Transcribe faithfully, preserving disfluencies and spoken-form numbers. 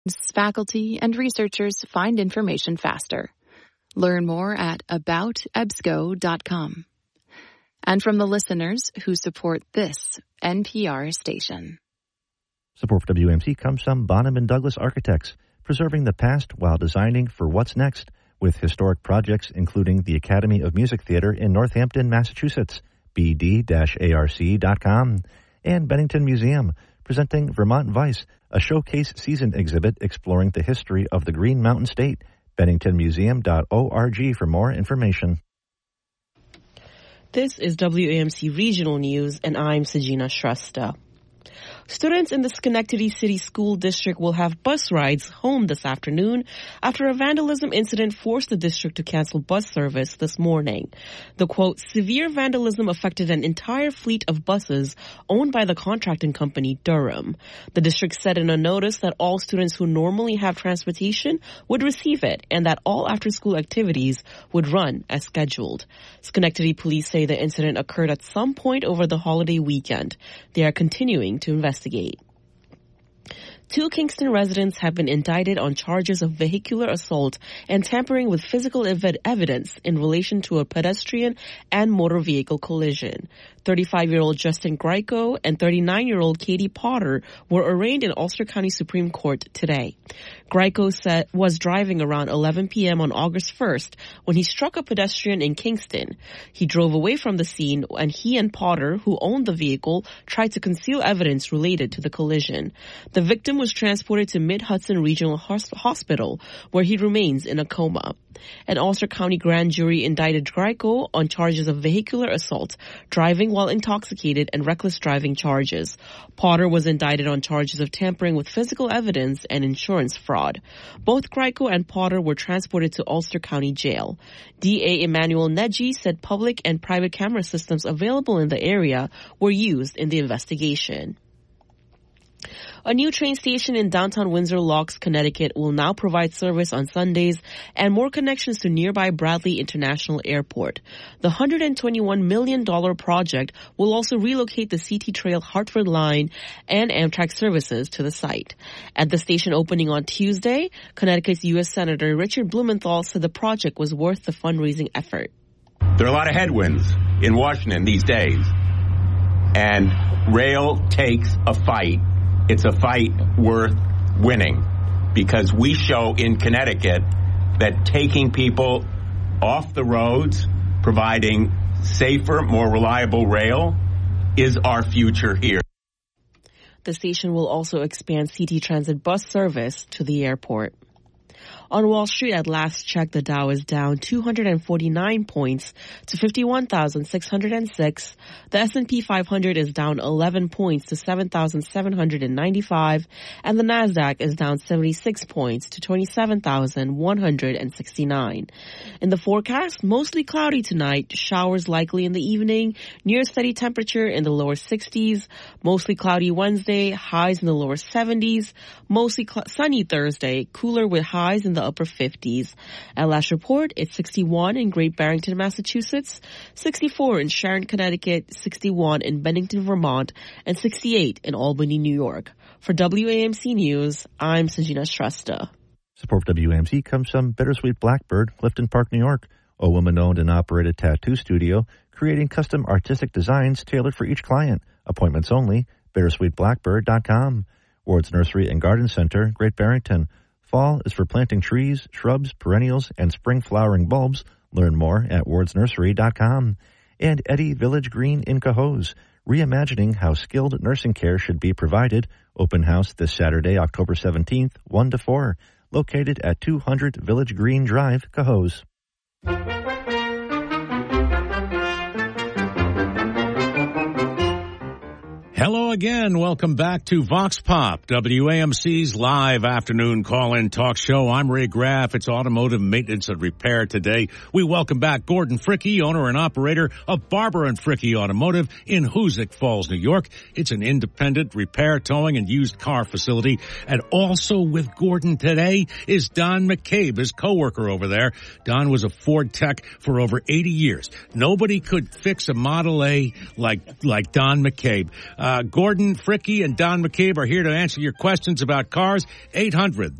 faculty, and researchers find information faster. Learn more at about e b s c o dot com. And from the listeners who support this N P R station. Support for W A M C comes from Bonham and Douglas Architects, preserving the past while designing for what's next, with historic projects including the Academy of Music Theater in Northampton, Massachusetts, b d dash a r c dot com, and Bennington Museum, presenting Vermont Vice, a showcase season exhibit exploring the history of the Green Mountain State. bennington museum dot org for more information. This is W A M C Regional News, and I'm Sajina Shrestha. Students in the Schenectady City School District will have bus rides home this afternoon after a vandalism incident forced the district to cancel bus service this morning. The, quote, severe vandalism affected an entire fleet of buses owned by the contracting company Durham. The district said in a notice that all students who normally have transportation would receive it and that all after-school activities would run as scheduled. Schenectady police say the incident occurred at some point over the holiday weekend. They are continuing to investigate. Two Kingston residents have been indicted on charges of vehicular assault and tampering with physical ev- evidence in relation to a pedestrian and motor vehicle collision. thirty-five-year-old Justin Greco and thirty-nine-year-old Katie Potter were arraigned in Ulster County Supreme Court today. Greco said was driving around eleven p.m. on August first when he struck a pedestrian in Kingston. He drove away from the scene, and he and Potter, who owned the vehicle, tried to conceal evidence related to the collision. The victim was transported to Mid-Hudson Regional Hospital, where he remains in a coma. An Ulster County grand jury indicted Greco on charges of vehicular assault, driving while intoxicated, and reckless driving charges. Potter was indicted on charges of tampering with physical evidence and insurance fraud. Both Greco and Potter were transported to Ulster County Jail. D A Emmanuel Neji said public and private camera systems available in the area were used in the investigation. A new train station in downtown Windsor Locks, Connecticut will now provide service on Sundays and more connections to nearby Bradley International Airport. The one hundred twenty-one million dollars project will also relocate the C T Trail Hartford line and Amtrak services to the site. At the station opening on Tuesday, Connecticut's U S Senator Richard Blumenthal said the project was worth the fundraising effort. There are a lot of headwinds in Washington these days, and rail takes a fight. It's a fight worth winning because we show in Connecticut that taking people off the roads, providing safer, more reliable rail is our future here. The station will also expand C T Transit bus service to the airport. On Wall Street, at last check, the Dow is down two hundred forty-nine points to fifty-one thousand six hundred six. The S and P five hundred is down eleven points to seven thousand seven hundred ninety-five. And the Nasdaq is down seventy-six points to twenty-seven thousand one hundred sixty-nine. In the forecast, mostly cloudy tonight, showers likely in the evening, near steady temperature in the lower sixties. Mostly cloudy Wednesday, highs in the lower seventies. Mostly cl- sunny Thursday, cooler with highs in the upper fifties. At last report, it's sixty-one in Great Barrington, Massachusetts, sixty-four in Sharon, Connecticut, sixty-one in Bennington, Vermont, and sixty-eight in Albany, New York. For W A M C News, I'm Sajina Shrestha. Support for W A M C comes from Bittersweet Blackbird, Clifton Park, New York, a woman-owned and operated tattoo studio creating custom artistic designs tailored for each client. Appointments only, bittersweet blackbird dot com. Ward's Nursery and Garden Center, Great Barrington. Fall is for planting trees, shrubs, perennials, and spring flowering bulbs. Learn more at wards nursery dot com. And Eddie Village Green in Cohoes, reimagining how skilled nursing care should be provided. Open house this Saturday, October seventeenth, one to four. Located at two hundred Village Green Drive, Cohoes. Hello again. Welcome back to Vox Pop, W A M C's live afternoon call-in talk show. I'm Ray Graff. It's automotive maintenance and repair today. We welcome back Gordon Fricke, owner and operator of Barber and Fricke Automotive in Hoosick Falls, New York. It's an independent repair, towing, and used car facility. And also with Gordon today is Don McCabe, his coworker over there. Don was a Ford tech for over eighty years. Nobody could fix a Model A like like Don McCabe. Uh, Gordon Gordon Fricky and Don McCabe are here to answer your questions about cars. eight hundred